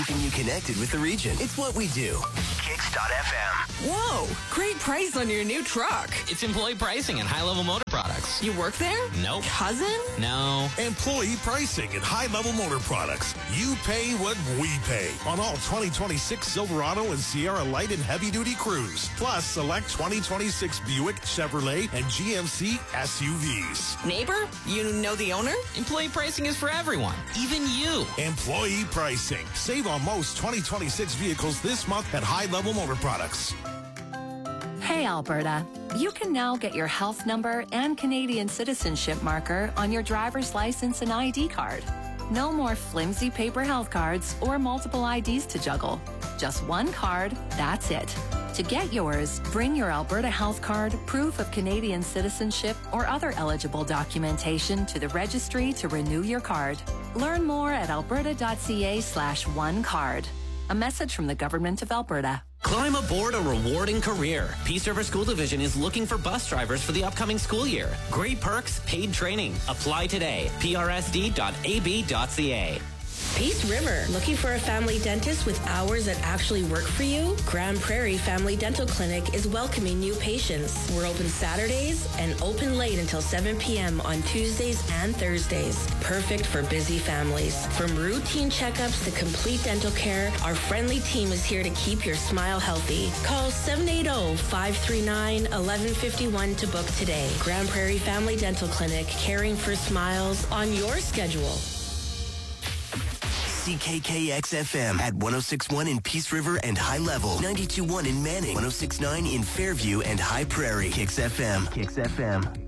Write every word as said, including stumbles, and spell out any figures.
keeping you connected with the region. It's what we do. Kicks dot F M. Whoa, great price on your new truck. It's employee pricing and high-level motor products. You work there? Nope. Cousin? No. Employee pricing and high-level motor products. You pay what we pay on all twenty twenty-six Silverado and Sierra Light and Heavy-Duty Cruise. Plus, select twenty twenty-six Buick, Chevrolet, and G M C S U Vs. Neighbor? You know the owner? Employee pricing is for everyone, even you. Employee pricing. Save on most twenty twenty-six vehicles this month at high-level motor products. Hey, Alberta. You can now get your health number and Canadian citizenship marker on your driver's license and I D card. No more flimsy paper health cards or multiple I Ds to juggle. Just one card, that's it. To get yours, bring your Alberta Health Card, proof of Canadian citizenship, or other eligible documentation to the registry to renew your card. Learn more at alberta.ca slash one card. A message from the Government of Alberta. Climb aboard a rewarding career. Peace River School Division is looking for bus drivers for the upcoming school year. Great perks, paid training. Apply today. p r s d dot a b dot c a. Peace River, looking for a family dentist with hours that actually work for you? Grand Prairie Family Dental Clinic is welcoming new patients. We're open Saturdays and open late until seven p.m. on Tuesdays and Thursdays. Perfect for busy families. From routine checkups to complete dental care, our friendly team is here to keep your smile healthy. Call seven eight zero, five three nine, one one five one to book today. Grand Prairie Family Dental Clinic, caring for smiles on your schedule. C K K X F M at one oh six point one in Peace River and High Level, ninety-two point one in Manning, one oh six point nine in Fairview and High Prairie. Kicks F M. Kicks F M.